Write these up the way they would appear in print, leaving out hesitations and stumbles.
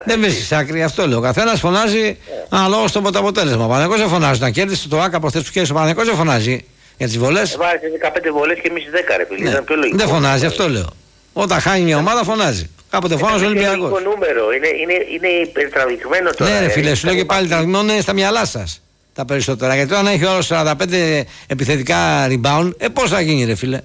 Δεν βρίσκει άκρη, αυτό λέω. Ο καθένας φωνάζει αναλόγω στο αποτέλεσμα. Ο Παναθηναϊκός δεν φωνάζει. Να κέρδισε το ΆΚΑ από χθες που κέρδισε ο Παναθηναϊκός δεν φωνάζει για τις βολές. Βάζει 15 βολές και εμείς 10 ρε φίλε. Ήταν πιο λογικό. Δεν φωνάζει, αυτό λέω. Όταν χάνει μια ομάδα φωνάζει. Κάποτε φώναζε ο Ολυμπιακός. Είναι νούμερο, είναι υπερτραβηγμένο τώρα. Ναι, ρε φίλε, σου λέω και πάλι τραβηγμένο είναι στα μυαλά σας τα περισσότερα. Γιατί όταν έχει όλο 45 επιθετικά rebound, πώς θα γίνει, ρε φίλε.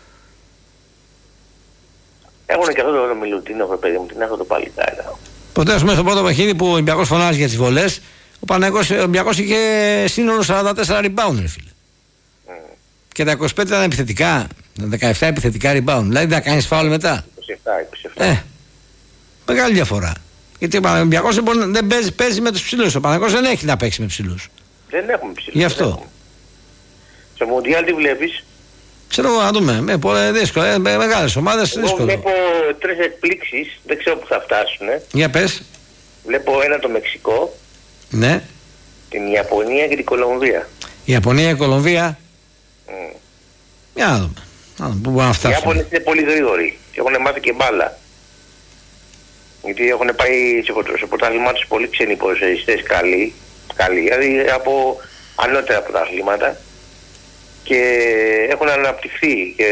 Έχουν και αυτό το Μιλουτίνο, παιδί μου, την έχω το παλικάρι. Ποτέ ας πούμε στο πρώτο παιχνίδι που ο Ολυμπιακός φωνάζει για τις βολές, ο Ολυμπιακός είχε σύνολο 44 rebound, ρε φίλε. Και τα 25 ήταν επιθετικά, τα 17 επιθετικά rebound. Δηλαδή να κάνεις φάουλ μετά. 27. Μεγάλη διαφορά. Γιατί ο Ολυμπιακός δεν παίζει με τους ψηλούς. Ο Παναθηναϊκός δεν έχει να παίξει με ψηλούς. Δεν έχουμε ψηλούς. Γι' αυτό. Στο Μουντιάλ τι βλέπεις? Ξέρω εγώ να δούμε. Δύσκολο. Μεγάλες ομάδες δύσκολο. Εγώ βλέπω 3 εκπλήξεις. Δεν ξέρω που θα φτάσουν. Για πες. Βλέπω ένα το Μεξικό. Ναι. Την Ιαπωνία και την Κολομβία. Η Ιαπωνία και η Κολομβία. Για να δούμε. Πού μπορούν να φτάσουν. Οι Ιάπωνες είναι πολύ γρήγοροι. Και έχουν μάθει και μπάλα. Γιατί έχουν πάει σε πρωτάθλημά τους πολύ ξένοι ποδοσφαιριστές καλοί. Δηλαδή από ανώτερα πρωταθλήματα. Και έχουν αναπτυχθεί και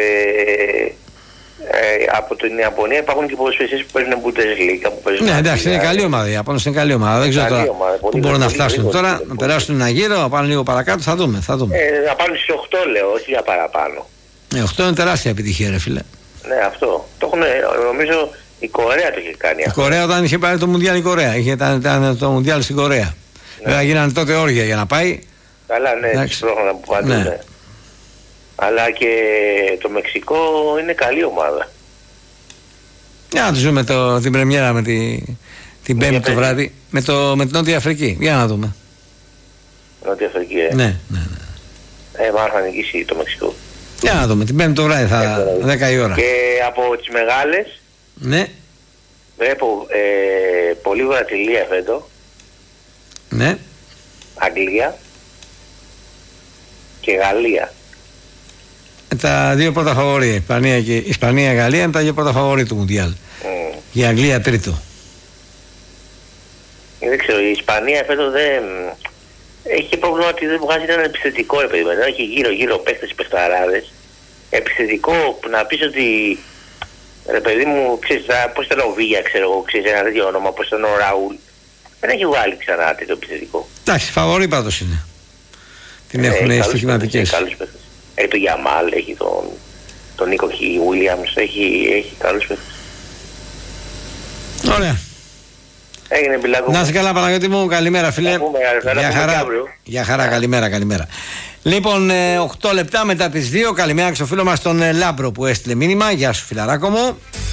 από την Ιαπωνία υπάρχουν και ποδοσφαιριστές που παίζουν Bundesliga. Ναι, εντάξει, είναι καλή ομάδα. Οι Ιαπωνές είναι καλή ομάδα. Δεν ξέρω τώρα πού μπορούν να φτάσουν τώρα. Να περάσουν ένα γύρο, να πάνε λίγο παρακάτω, θα δούμε. Να πάνε στις 8 λέω, όχι για παραπάνω. 8 είναι τεράστια επιτυχία, ρε φίλε. Ναι, αυτό. Το έχουν, νομίζω η Κορέα το είχε κάνει. Η Κορέα όταν είχε πάρει το Μουντιάλ η Κορέα. Ήταν το Μουντιάλ στην Κορέα. Βέβαια γίνανε τότε όργια για να πάει. Καλά, ναι, τις πρόγραμμα που παντού, ναι. Αλλά και το Μεξικό είναι καλή ομάδα. Για να τους δούμε την πρεμιέρα με την Πέμπτη το βράδυ με την Νότια Αφρική. Για να δούμε. Νότια Αφρική, Ναι. Μάλλον θα νικήσει το Μεξικό. Για να δούμε, την Πέμπτη το βράδυ θα 10 η ώρα. Και από τις μεγάλες ναι. Βλέπω πολύ Βραζιλία φέτος. Ναι. Αγγλία και Γαλλία. Τα δύο πρώτα φαβορί. Ισπανία και Γαλλία είναι τα δύο πρώτα φαβορί του Μουντιάλ. Η Αγγλία τρίτο. Δεν ξέρω, η Ισπανία φέτος δεν... Έχει πρόβλημα ότι δεν βγάζει έναν επιθετικό επίπεδο. Έχει γύρω παίχτες παιχταράδες. Επιθετικό που να πεις ότι... Ρε παιδί μου, ξέρεις πώς ήταν ο Βίγια, ξέρω εγώ, ξέρεις ένα τέτοιο όνομα, πώς ήταν ο Ραούλ. Δεν έχει βγάλει ξανά τέτοιο επιθετικό. Εντάξει, φαβορί πάντως είναι. Την έχουν οι στοιχηματικές. Έχει τον Γιαμάλ, έχει τον Νίκο Williams, έχει καλούς παίχτες. Ωραία. Έγινε Μπιλάκο. Να είσαι καλά Παναγιώτη μου, καλημέρα φίλε. Γεια χαρά, καλημέρα. Λοιπόν, 8 λεπτά μετά τις 2, καλημέρα στο φίλο μας τον Λάμπρο που έστειλε μήνυμα. Γεια σου φιλαράκο μου.